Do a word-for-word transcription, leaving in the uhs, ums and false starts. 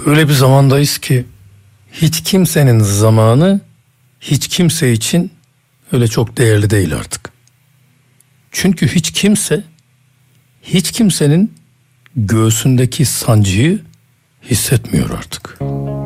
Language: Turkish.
Öyle bir zamandayız ki hiç kimsenin zamanı hiç kimse için öyle çok değerli değil artık. Çünkü hiç kimse hiç kimsenin göğsündeki sancıyı hissetmiyor artık.